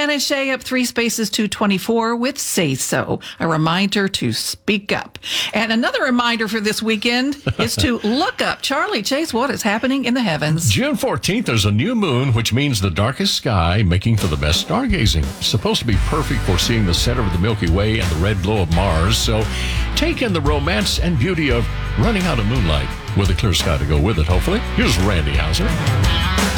Shannon Shea up 3 spaces to 24 with Say So, a reminder to speak up. And another reminder for this weekend is to look up. Charlie Chase, what is happening in the heavens? June 14th, there's a new moon, which means the darkest sky, making for the best stargazing. It's supposed to be perfect for seeing the center of the Milky Way and the red glow of Mars. So take in the romance and beauty of running out of moonlight with a clear sky to go with it, hopefully. Here's Randy Hauser.